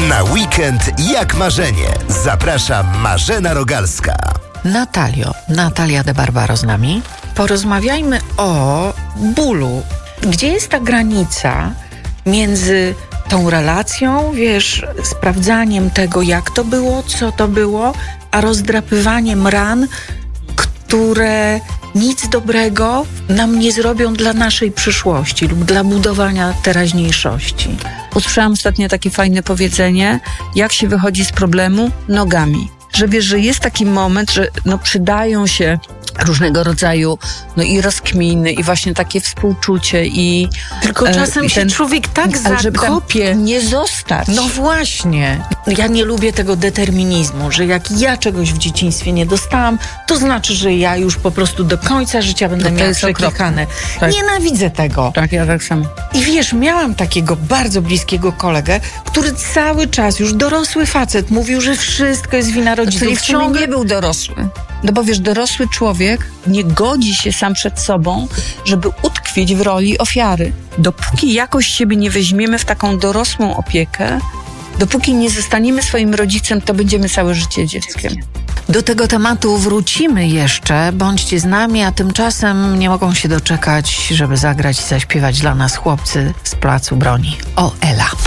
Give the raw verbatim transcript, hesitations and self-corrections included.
Na weekend jak marzenie. Zaprasza Marzena Rogalska. Natalio, Natalia de Barbaro z nami. Porozmawiajmy o bólu. Gdzie jest ta granica między tą relacją, wiesz, sprawdzaniem tego, jak to było, co to było, a rozdrapywaniem ran, które nic dobrego nam nie zrobią dla naszej przyszłości lub dla budowania teraźniejszości. Usłyszałam ostatnio takie fajne powiedzenie, jak się wychodzi z problemu? Nogami. Że wiesz, że jest taki moment, że no przydają się różnego rodzaju no i rozkminy, i właśnie takie współczucie i... Tylko czasem e, się ten, człowiek tak zakopie. Nie zostać. No właśnie. Ja nie lubię tego determinizmu, że jak ja czegoś w dzieciństwie nie dostałam, to znaczy, że ja już po prostu do końca życia będę No to miała jest przeklikane. Tak. Nienawidzę tego. Tak, ja tak samo. I wiesz, miałam takiego bardzo bliskiego kolegę, który cały czas, już dorosły facet, mówił, że wszystko jest wina rodziców. Czyli w sumie Ciągle... nie był dorosły. No bo wiesz, dorosły człowiek nie godzi się sam przed sobą, żeby utkwić w roli ofiary. Dopóki jakoś siebie nie weźmiemy w taką dorosłą opiekę, dopóki nie zostaniemy swoim rodzicem, to będziemy całe życie dzieckiem. Do tego tematu wrócimy jeszcze. Bądźcie z nami, a tymczasem nie mogą się doczekać, żeby zagrać i zaśpiewać dla nas chłopcy z Placu Broni. O, Ela.